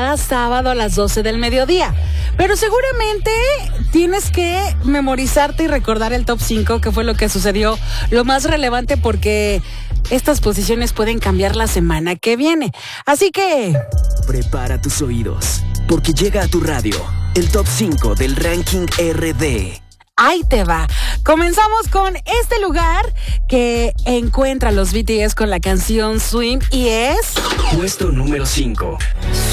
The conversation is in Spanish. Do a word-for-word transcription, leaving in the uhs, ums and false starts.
cada sábado a las doce del mediodía. Pero seguramente tienes que memorizarte y recordar el top cinco, que fue lo que sucedió, lo más relevante, porque estas posiciones pueden cambiar la semana que viene. Así que prepara tus oídos, porque llega a tu radio el top cinco del ranking R D. Ahí te va. Comenzamos con este lugar que encuentra a los B T S con la canción Swim, y es puesto número cinco.